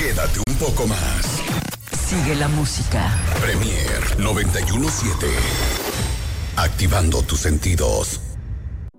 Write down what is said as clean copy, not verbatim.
Quédate un poco más. Sigue la música. Premier 917. Activando tus sentidos.